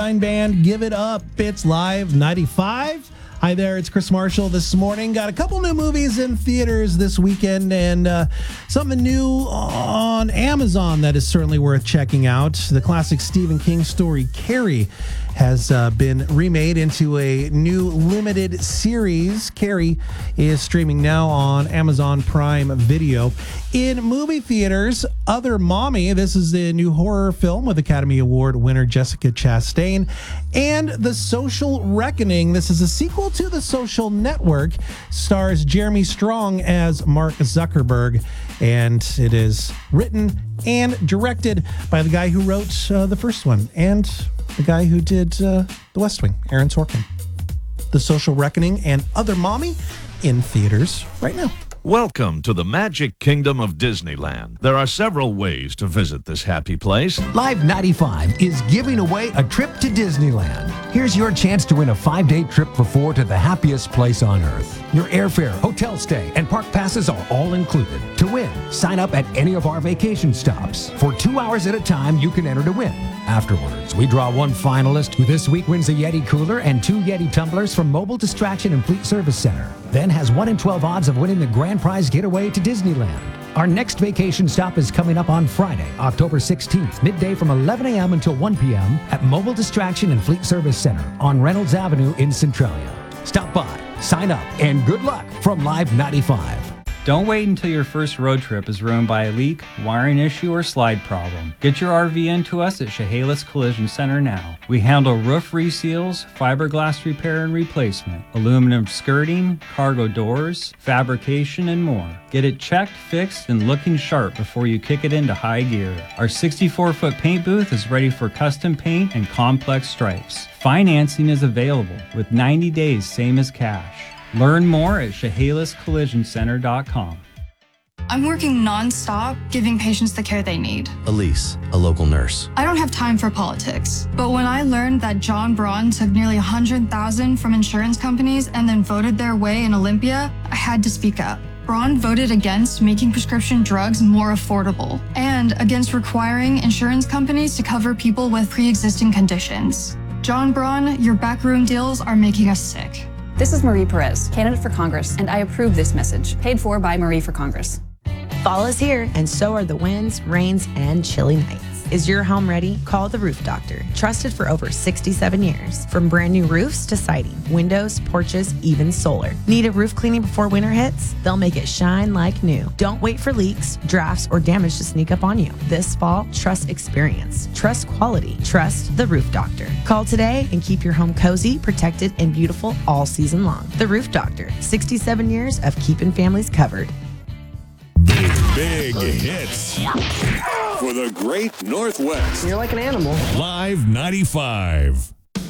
Band, Give It Up. It's Live 95. Hi there, it's Chris Marshall this morning. Got a couple new movies in theaters this weekend and something new on Amazon that is certainly worth checking out. The classic Stephen King story, Carrie, has been remade into a new limited series. Carrie is streaming now on Amazon Prime Video. In movie theaters, Other Mommy, this is the new horror film with Academy Award winner Jessica Chastain, and The Social Reckoning. This is a sequel to The Social Network, stars Jeremy Strong as Mark Zuckerberg, and it is written and directed by the guy who wrote the first one and the guy who did The West Wing, Aaron Sorkin. The Social Reckoning and Other Mommy in theaters right now. Welcome to the Magic Kingdom of Disneyland. There are several ways to visit this happy place. Live 95 is giving away a trip to Disneyland. Here's your chance to win a 5-day trip for 4 to the happiest place on earth. Your airfare, hotel stay, and park passes are all included. To win, sign up at any of our vacation stops. For 2 hours at a time, you can enter to win. Afterwards, we draw one finalist who this week wins a Yeti cooler and 2 Yeti tumblers from Mobile Distraction and Fleet Service Center. Then has 1 in 12 odds of winning the grand prize getaway to Disneyland. Our next vacation stop is coming up on Friday, October 16th, midday from 11 a.m. until 1 p.m. at Mobile Distraction and Fleet Service Center on Reynolds Avenue in Centralia. Stop by, sign up, and good luck from Live 95. Don't wait until your first road trip is ruined by a leak, wiring issue, or slide problem. Get your RV into us at Chehalis Collision Center now. We handle roof reseals, fiberglass repair and replacement, aluminum skirting, cargo doors, fabrication, and more. Get it checked, fixed, and looking sharp before you kick it into high gear. Our 64-foot paint booth is ready for custom paint and complex stripes. Financing is available with 90 days, same as cash. Learn more at ChehalisCollisionCenter.com. I'm working non-stop, giving patients the care they need. Elise, a local nurse. I don't have time for politics, but when I learned that John Braun took nearly $100,000 from insurance companies and then voted their way in Olympia, I had to speak up. Braun voted against making prescription drugs more affordable and against requiring insurance companies to cover people with pre-existing conditions. John Braun, your backroom deals are making us sick. This is Marie Perez, candidate for Congress, and I approve this message, paid for by Marie for Congress. Fall is here, and so are the winds, rains, and chilly nights. Is your home ready? Call the Roof Doctor, trusted for over 67 years. From brand new roofs to siding, windows, porches, even solar. Need a roof cleaning before winter hits? They'll make it shine like new. Don't wait for leaks, drafts, or damage to sneak up on you. This fall, trust experience. Trust quality. Trust the Roof Doctor. Call today and keep your home cozy, protected, and beautiful all season long. The Roof Doctor, 67 years of keeping families covered. Big hits for the Great Northwest. You're like an animal. Live 95.